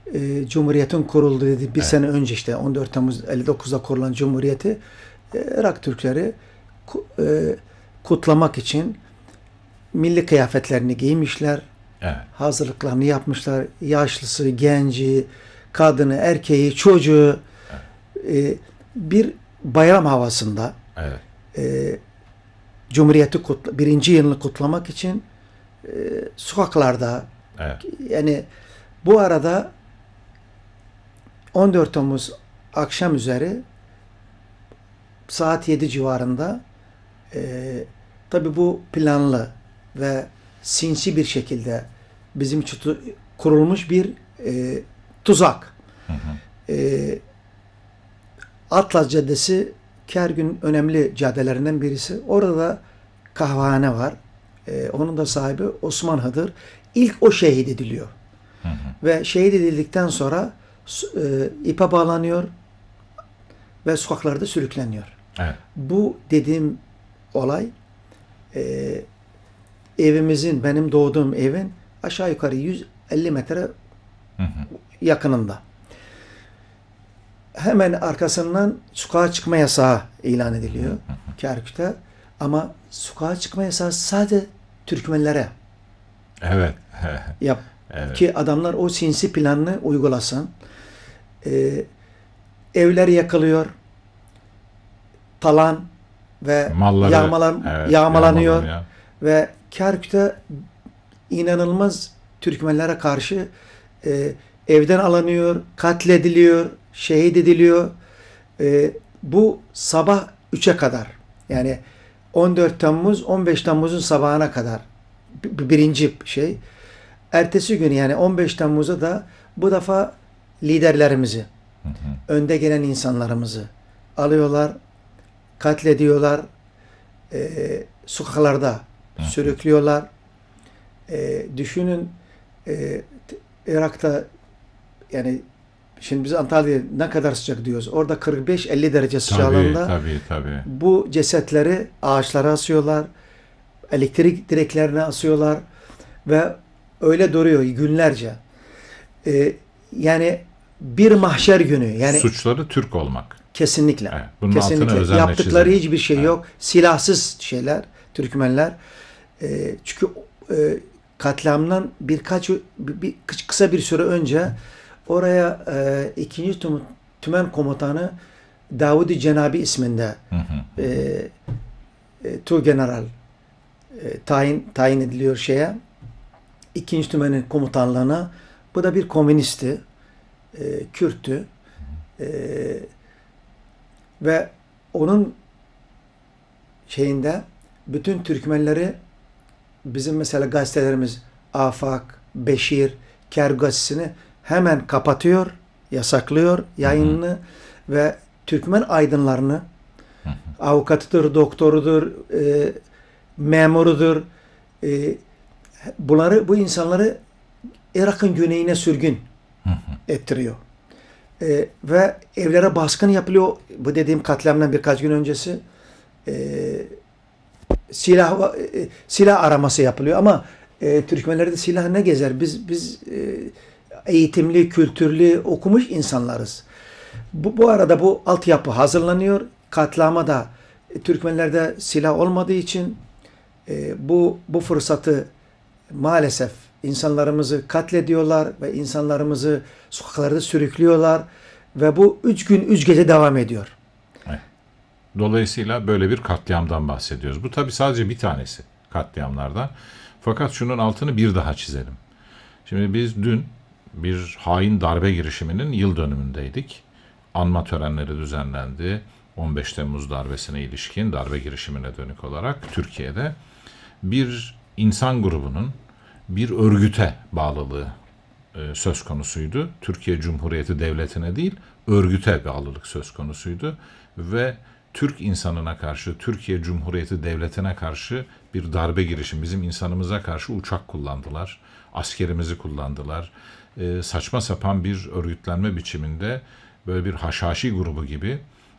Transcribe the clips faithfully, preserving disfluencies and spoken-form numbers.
e, Cumhuriyet'in kurulduğu dedi. Bir Evet. sene önce işte on dört Temmuz elli dokuzda kurulan Cumhuriyet'i e, Irak Türkleri ku, e, kutlamak için milli kıyafetlerini giymişler. Evet. Hazırlıklarını yapmışlar. Yaşlısı, genci, kadını, erkeği, çocuğu e, bir bayram havasında Evet. e, Cumhuriyeti kutla, birinci yılını kutlamak için e, sokaklarda Evet. yani bu arada on dört Temmuz akşam üzeri saat yedi civarında e, tabi bu planlı ve sinsi bir şekilde bizim için tu- kurulmuş bir e, tuzak. Hı hı. E, Atlas Caddesi Kergün önemli caddelerinden birisi. Orada kahvehane var. E, onun da sahibi Osman Hıdır. İlk o şehit ediliyor. Hı hı. Ve şehit edildikten sonra e, ipe bağlanıyor ve sokaklarda sürükleniyor. Evet. Bu dediğim olay e, evimizin, benim doğduğum evin aşağı yukarı yüz elli metre Hı hı. yakınında. Hemen arkasından sokağa çıkma yasağı ilan ediliyor Kerkük'te. Ama sokağa çıkma yasağı sadece Türkmenlere Evet. yap Evet. ki adamlar o sinsi planını uygulasın. Ee, evler yakılıyor. Talan ve Malları yağmalan, evet, yağmalanıyor. yağmalanıyor. Ve Kerkük'te inanılmaz Türkmenlere karşı e, evden alınıyor, katlediliyor, şehit ediliyor. E, bu sabah üçe kadar. Yani on dört Temmuz, on beş Temmuz'un sabahına kadar. B- birinci şey. Ertesi gün yani on beş Temmuz'da da bu defa liderlerimizi, Hı hı. önde gelen insanlarımızı alıyorlar, katlediyorlar, e, sokaklarda Hı hı. sürüklüyorlar. E, düşünün e, t- Irak'ta yani şimdi biz Antalya'da ne kadar sıcak diyoruz. Orada kırk beş elli derece Tabii, sıcağında tabii, tabii. bu cesetleri ağaçlara asıyorlar. Elektrik direklerine asıyorlar ve öyle duruyor günlerce. E, yani bir mahşer günü. Yani Suçları Türk olmak. kesinlikle. Evet, bunun altını Kesinlikle. özenle Yaptıkları çizelim. hiçbir şey Evet. yok. Silahsız şeyler, Türkmenler. E, çünkü e, katliamdan birkaç bir, bir- kısa bir süre önce oraya e, ikinci Tüm- Tümen Komutanı Davudi Cenabi isminde Hı hı. e, e, Tuğgeneral e, tayin tayin ediliyor şeye. İkinci Tümen'in komutanlığına. Bu da bir komünisti. E, Kürttü. E, ve onun şeyinde bütün Türkmenleri bizim mesela gazetelerimiz Afak, Beşir, Ker gazetesini hemen kapatıyor, yasaklıyor yayınını Hı hı. ve Türkmen aydınlarını Hı hı. avukatıdır, doktorudur, e, memurudur. E, bunları, bu insanları Irak'ın güneyine sürgün Hı hı. ettiriyor. E, ve evlere baskın yapılıyor. Bu dediğim katliamdan birkaç gün öncesi. E, silah e, silah araması yapılıyor ama e, Türkmenlerde silah ne gezer? Biz biz e, eğitimli, kültürlü, okumuş insanlarız. Bu, bu arada bu altyapı hazırlanıyor. Katliama da e, Türkmenlerde silah olmadığı için e, bu bu fırsatı maalesef insanlarımızı katlediyorlar ve insanlarımızı sokaklarda sürüklüyorlar ve bu üç gün üç gece devam ediyor. Dolayısıyla böyle bir katliamdan bahsediyoruz. Bu tabii sadece bir tanesi katliamlardan. Fakat şunun altını bir daha çizelim. Şimdi biz dün bir hain darbe girişiminin yıl dönümündeydik. Anma törenleri düzenlendi. on beş Temmuz darbesine ilişkin darbe girişimine dönük olarak Türkiye'de bir insan grubunun bir örgüte bağlılığı e, söz konusuydu. Türkiye Cumhuriyeti Devleti'ne değil, örgüte bağlılık söz konusuydu ve Türk insanına karşı, Türkiye Cumhuriyeti Devleti'ne karşı bir darbe girişim, bizim insanımıza karşı uçak kullandılar, askerimizi kullandılar. E, saçma sapan bir örgütlenme biçiminde böyle bir haşhaşi grubu gibi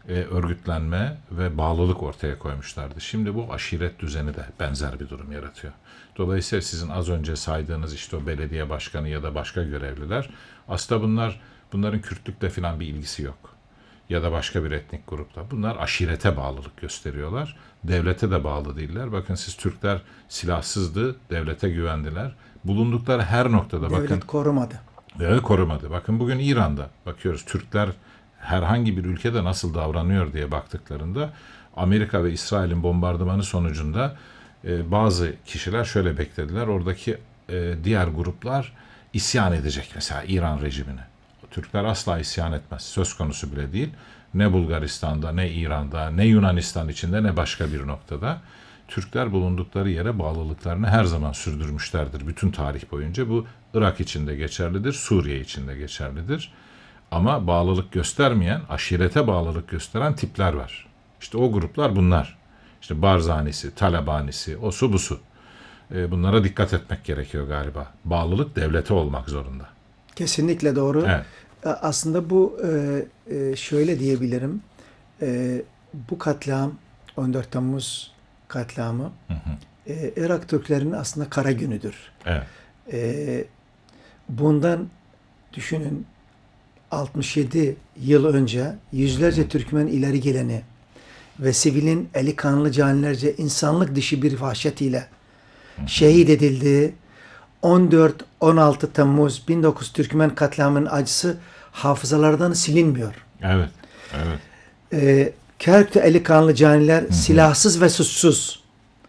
e, örgütlenme ve bağlılık ortaya koymuşlardı. Şimdi bu aşiret düzeni de benzer bir durum yaratıyor. Dolayısıyla sizin az önce saydığınız işte o belediye başkanı ya da başka görevliler, aslında bunlar bunların Kürtlükle falan bir ilgisi yok. Ya da başka bir etnik grupla. Bunlar aşirete bağlılık gösteriyorlar. Devlete de bağlı değiller. Bakın siz Türkler silahsızdı, devlete güvendiler. Bulundukları her noktada Devlet bakın korumadı. devlet korumadı. Bakın bugün İran'da bakıyoruz Türkler herhangi bir ülkede nasıl davranıyor diye baktıklarında Amerika ve İsrail'in bombardımanı sonucunda e, bazı kişiler şöyle beklediler. Oradaki e, diğer gruplar isyan edecek mesela İran rejimine. Türkler asla isyan etmez. Söz konusu bile değil. Ne Bulgaristan'da, ne İran'da, ne Yunanistan içinde, ne başka bir noktada. Türkler bulundukları yere bağlılıklarını her zaman sürdürmüşlerdir. Bütün tarih boyunca bu Irak için de geçerlidir, Suriye için de geçerlidir. Ama bağlılık göstermeyen, aşirete bağlılık gösteren tipler var. İşte o gruplar bunlar. İşte Barzanisi, Talebanisi, o su bu su. E, bunlara dikkat etmek gerekiyor galiba. Bağlılık devlete olmak zorunda. Kesinlikle doğru. Evet. Aslında bu e, şöyle diyebilirim. E, bu katliam, on dört Temmuz katliamı, Hı hı. e, Irak Türklerinin aslında kara günüdür. Evet. E, bundan düşünün altmış yedi yıl önce yüzlerce Türkmen ileri geleni ve sivilin eli kanlı canilerce insanlık dışı bir vahşet ile şehit edildiği on dört on altı Temmuz bin dokuz yüz Türkmen katliamının acısı hafızalardan silinmiyor. Evet. Evet. Ee, Kerkük'te eli kanlı caniler, hı hı, silahsız ve suçsuz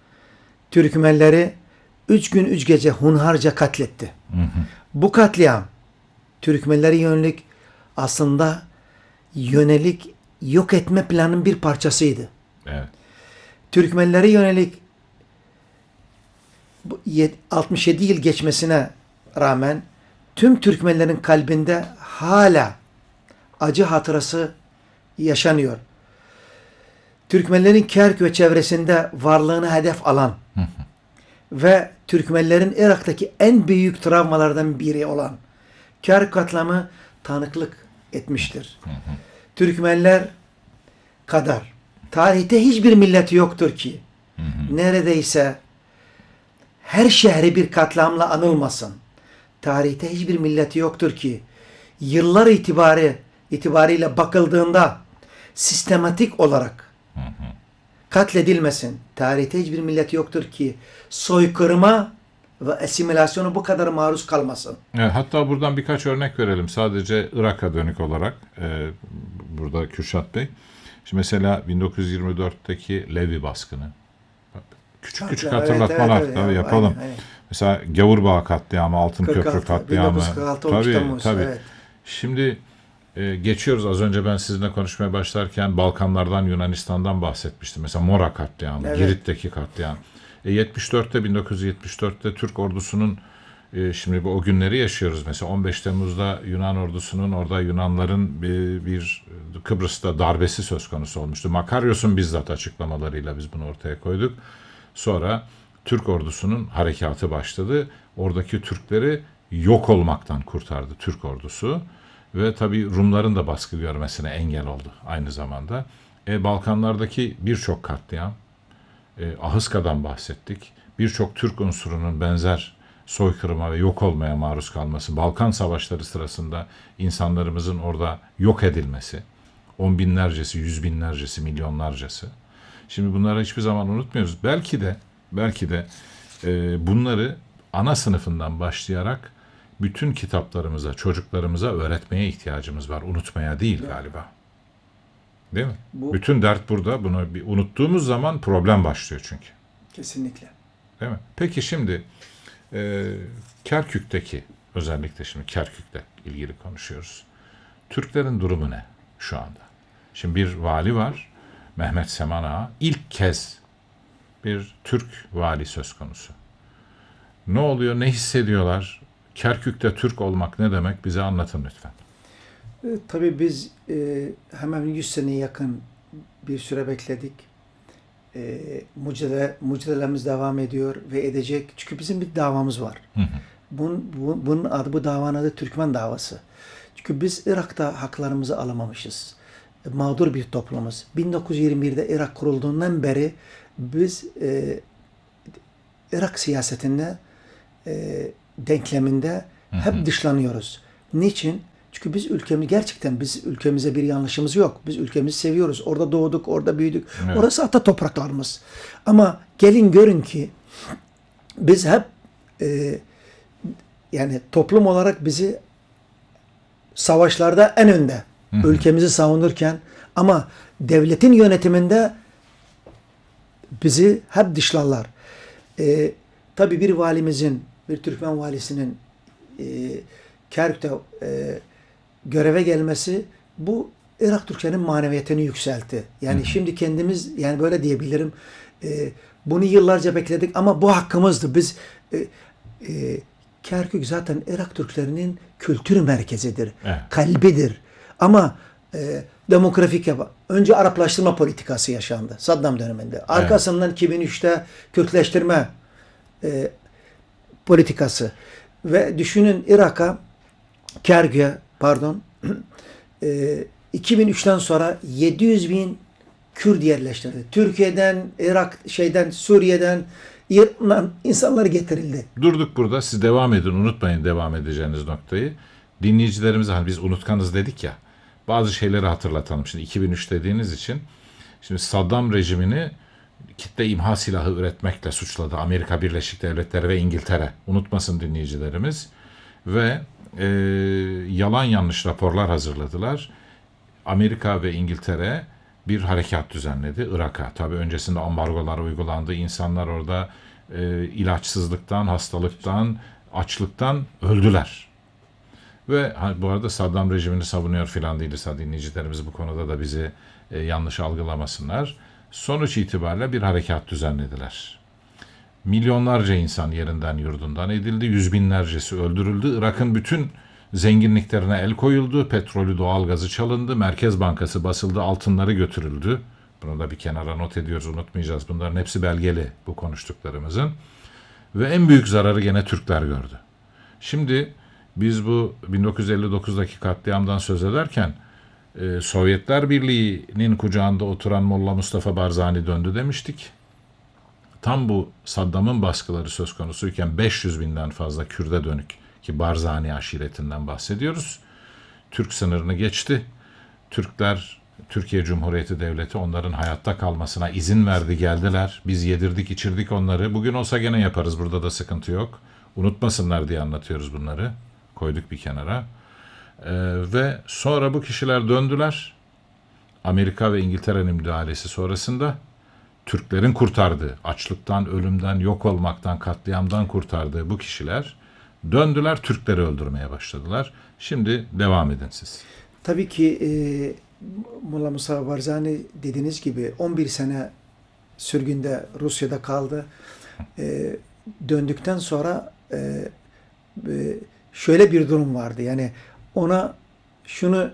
Türkmenleri üç gün üç gece hunharca katletti. Hı hı. Bu katliam Türkmenlere yönelik aslında yönelik yok etme planının bir parçasıydı. Evet. Türkmenlere yönelik altmış yedi yıl geçmesine rağmen tüm Türkmenlerin kalbinde hala acı hatırası yaşanıyor. Türkmenlerin Kerkük ve çevresinde varlığını hedef alan Hı hı. ve Türkmenlerin Irak'taki en büyük travmalardan biri olan Kerkük katliamı tanıklık etmiştir. Hı hı. Türkmenler kadar tarihte hiçbir milleti yoktur ki Hı hı. neredeyse her şehri bir katliamla anılmasın. Tarihte hiçbir milleti yoktur ki yıllar itibarı itibariyle bakıldığında sistematik olarak Hı hı. katledilmesin. Tarihte hiçbir millet yoktur ki soykırıma ve asimilasyona bu kadar maruz kalmasın. Evet, hatta buradan birkaç örnek verelim. Sadece Irak'a dönük olarak e, burada Kürşat Bey. Şimdi mesela bin dokuz yüz yirmi dörtteki Levi baskını. Küçük küçük Evet, hatırlatmalar evet, evet, tabii evet, yapalım. aynen, aynen. Mesela Gavurbağ katliamı, Altınköprü kırk altı, katliamı. bin dokuz yüz kırk altı, on üç Tabii, Temmuz, tabii. evet. Şimdi e, geçiyoruz. Az önce ben sizinle konuşmaya başlarken Balkanlardan, Yunanistan'dan bahsetmiştim. Mesela Mora katliamı, Evet. Girit'teki katliam. E, yetmiş dörtte bin dokuz yüz yetmiş dörtte Türk ordusunun e, şimdi bu o günleri yaşıyoruz. Mesela on beş Temmuz'da Yunan ordusunun orada Yunanların bir, bir Kıbrıs'ta darbesi söz konusu olmuştu. Makaryos'un bizzat açıklamalarıyla biz bunu ortaya koyduk. Sonra Türk ordusunun harekatı başladı. Oradaki Türkleri yok olmaktan kurtardı Türk ordusu. Ve tabii Rumların da baskı görmesine engel oldu aynı zamanda. E, Balkanlardaki birçok katliam, e, Ahıska'dan bahsettik. Birçok Türk unsurunun benzer soykırıma ve yok olmaya maruz kalması, Balkan savaşları sırasında insanlarımızın orada yok edilmesi, on binlercesi, yüz binlercesi, milyonlarcası. Şimdi bunları hiçbir zaman unutmuyoruz. Belki de, belki de e, bunları ana sınıfından başlayarak bütün kitaplarımıza, çocuklarımıza öğretmeye ihtiyacımız var. Unutmaya değil galiba. Değil mi? Bu, Bütün dert burada. Bunu bir unuttuğumuz zaman problem başlıyor çünkü. kesinlikle. Değil mi? Peki şimdi e, Kerkük'teki, özellikle şimdi Kerkük'le ilgili konuşuyoruz. Türklerin durumu ne şu anda? Şimdi bir vali var, Mehmet Seman Ağa. İlk kez bir Türk vali söz konusu. Ne oluyor, ne hissediyorlar? Kerkük'te Türk olmak ne demek? Bize anlatın lütfen. E, tabii biz e, hemen yüz seneye yakın bir süre bekledik. E, mucadele, mucadelemiz devam ediyor ve edecek. Çünkü bizim bir davamız var. Hı hı. Bunun, bu, bunun adı, bu davanın adı Türkmen davası. Çünkü biz Irak'ta haklarımızı alamamışız. mağdur bir toplumuz. bin dokuz yüz yirmi birde Irak kurulduğundan beri biz e, Irak siyasetinde e, denkleminde hep hı hı. dışlanıyoruz. Niçin? Çünkü biz ülkemiz gerçekten biz ülkemize bir yanlışımız yok. Biz ülkemizi seviyoruz. Orada doğduk, orada büyüdük. Evet. Orası ata topraklarımız. Ama gelin görün ki biz hep e, yani toplum olarak bizi savaşlarda en önde. Hı hı. Ülkemizi savunurken ama devletin yönetiminde bizi hep dışlarlar. E, tabii bir valimizin, bir Türkmen valisinin e, Kerkük'te e, göreve gelmesi bu Irak Türklerinin maneviyatını yükseltti. Yani hı hı. şimdi kendimiz yani böyle diyebilirim. E, bunu yıllarca bekledik ama bu hakkımızdı. Biz e, e, Kerkük zaten Irak Türklerinin kültür merkezidir. Evet. Kalbidir. Ama e, demografik yap. Önce Araplaştırma politikası yaşandı Saddam döneminde. Arkasından evet. iki bin üçte Kürtleştirme e, politikası. Ve düşünün Irak'a, Kerkük'e pardon e, iki bin üçten sonra yedi yüz bin Kürt yerleştirdi. Türkiye'den, Irak, şeyden, Suriye'den İran insanlar getirildi. Durduk burada. Siz devam edin. Unutmayın devam edeceğiniz noktayı. Dinleyicilerimize hani biz unutkanız dedik ya. Bazı şeyleri hatırlatalım. Şimdi iki bin üç dediğiniz için şimdi Saddam rejimini kitle imha silahı üretmekle suçladı Amerika Birleşik Devletleri ve İngiltere. Unutmasın dinleyicilerimiz. Ve e, yalan yanlış raporlar hazırladılar. Amerika ve İngiltere bir harekat düzenledi Irak'a. Tabii öncesinde ambargolar uygulandı. İnsanlar orada e, ilaçsızlıktan, hastalıktan, açlıktan öldüler. Ve bu arada Saddam rejimini savunuyor filan değiliz. Dinleyicilerimiz bu konuda da bizi e, yanlış algılamasınlar. Sonuç itibariyle bir harekat düzenlediler. Milyonlarca insan yerinden yurdundan edildi. Yüz binlercesi öldürüldü. Irak'ın bütün zenginliklerine el koyuldu. Petrolü, doğalgazı çalındı. Merkez Bankası basıldı. Altınları götürüldü. Bunu da bir kenara not ediyoruz. Unutmayacağız. Bunların hepsi belgeli bu konuştuklarımızın. Ve en büyük zararı gene Türkler gördü. Şimdi biz bu bin dokuz yüz elli dokuzdaki katliamdan söz ederken e, Sovyetler Birliği'nin kucağında oturan Molla Mustafa Barzani döndü demiştik. Tam bu Saddam'ın baskıları söz konusuyken beş yüz binden fazla Kürt'e dönük ki Barzani aşiretinden bahsediyoruz. Türk sınırını geçti. Türkler, Türkiye Cumhuriyeti Devleti onların hayatta kalmasına izin verdi, geldiler. Biz yedirdik, içirdik onları. Bugün olsa gene yaparız, burada da sıkıntı yok. Unutmasınlar diye anlatıyoruz bunları. Koyduk bir kenara. Ee, ve sonra bu kişiler döndüler. Amerika ve İngiltere'nin müdahalesi sonrasında Türklerin kurtardığı, açlıktan, ölümden, yok olmaktan, katliamdan kurtardığı bu kişiler döndüler, Türkleri öldürmeye başladılar. Şimdi devam edin siz. Tabii ki e, Molla Mustafa Barzani dediğiniz gibi on bir sene sürgünde Rusya'da kaldı. E, döndükten sonra e, e, şöyle bir durum vardı. Yani ona şunu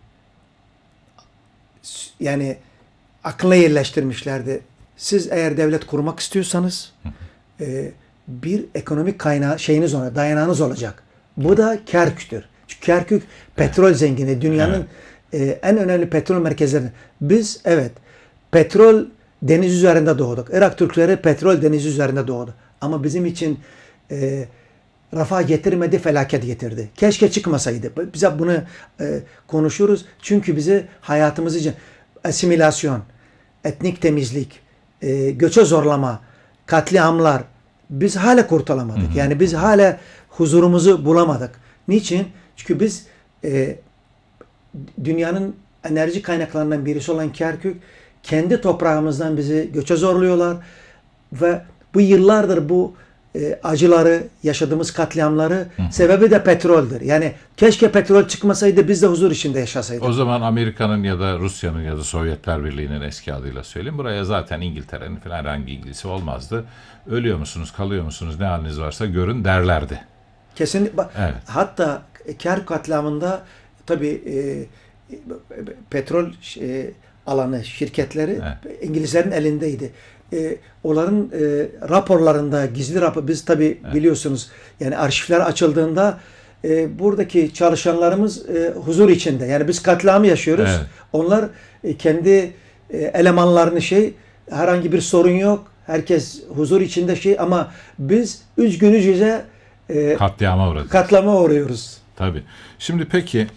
yani aklına yerleştirmişlerdi. Siz eğer devlet kurmak istiyorsanız e, bir ekonomik kaynağı şeyiniz olacak, dayanağınız olacak. Bu da Kerkük'tür. Çünkü Kerkük petrol zengini. Dünyanın evet. e, en önemli petrol merkezleri. Biz evet petrol deniz üzerinde doğduk. Irak Türkleri petrol deniz üzerinde doğdu. Ama bizim için e, refah getirmedi, felaket getirdi. Keşke çıkmasaydı. Bize bunu e, konuşuruz. Çünkü bizi hayatımız için asimilasyon, etnik temizlik, e, göçe zorlama, katliamlar biz hala kurtulamadık. Hı hı. Yani biz hala huzurumuzu bulamadık. Niçin? Çünkü biz e, dünyanın enerji kaynaklarından birisi olan Kerkük kendi toprağımızdan bizi göçe zorluyorlar ve bu yıllardır bu e, acıları, yaşadığımız katliamları hı hı. sebebi de petroldür. Yani keşke petrol çıkmasaydı biz de huzur içinde yaşasaydık. O zaman Amerika'nın ya da Rusya'nın ya da Sovyetler Birliği'nin eski adıyla söyleyeyim. Buraya zaten İngiltere'nin falan herhangi ilgisi olmazdı. Ölüyor musunuz, kalıyor musunuz, ne haliniz varsa görün derlerdi. Kesinlikle. Evet. Hatta Kerkük katliamında tabii e, petrol e, alanı şirketleri evet. İngilizlerin elindeydi. E, onların e, raporlarında gizli rapor biz tabii evet. biliyorsunuz yani arşivler açıldığında e, buradaki çalışanlarımız e, huzur içinde. Yani biz katliamı yaşıyoruz. Evet. Onlar e, kendi e, elemanlarını şey herhangi bir sorun yok. Herkes huzur içinde şey ama biz üç gün üç gece e, Katliama uğradık. katlama uğruyoruz. Tabii. Şimdi peki